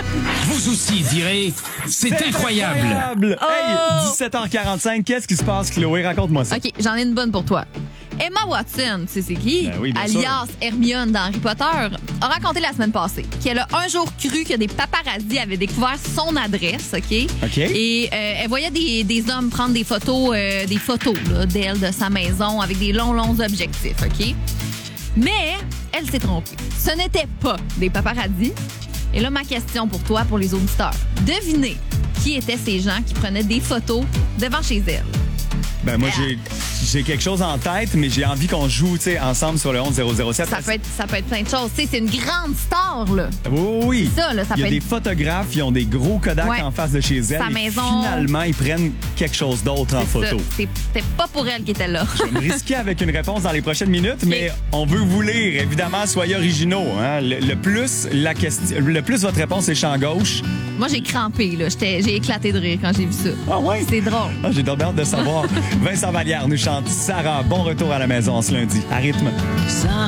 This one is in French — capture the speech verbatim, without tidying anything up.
Vous aussi direz, c'est incroyable. incroyable. Oh! Hey, dix-sept heures quarante-cinq, qu'est-ce qui se passe, Chloé? Raconte-moi ça. OK, j'en ai une bonne pour toi. Emma Watson, tu sais c'est qui? Ben oui, bien alias Hermione dans Harry Potter, a raconté la semaine passée qu'elle a un jour cru que des paparazzis avaient découvert son adresse, OK? OK. Et euh, elle voyait des, des hommes prendre des photos, euh, des photos là, d'elle, de sa maison, avec des longs, longs objectifs, OK? Mais elle s'est trompée. Ce n'était pas des paparazzis. Et là, ma question pour toi, pour les auditeurs. Devinez qui étaient ces gens qui prenaient des photos devant chez elle. Ben moi, j'ai, j'ai quelque chose en tête, mais j'ai envie qu'on joue, tu sais, ensemble sur le onze zéro zéro sept. Ça peut être, ça peut être plein de choses. Tu sais, c'est une grande star, là. Oui, oui. C'est ça, là, ça Il y a peut des être- photographes, ils ont des gros Kodak Ouais. en face de chez elle. Sa et maison. Finalement, ils prennent quelque chose d'autre en C'est photo. ça. C'est- C'était pas pour elle qui était là. Je vais me risquer avec une réponse dans les prochaines minutes, mais on veut vous lire. Évidemment, soyez originaux. Hein? Le, le plus la question, le plus votre réponse est champ gauche. Moi, j'ai crampé, là. J'étais- J'ai éclaté de rire quand j'ai vu ça. Ah ouais? C'est drôle. Ah, j'ai donc hâte de savoir. Vincent Vallière nous chante Sarah. Bon retour à la maison ce lundi. À rythme. Sarah.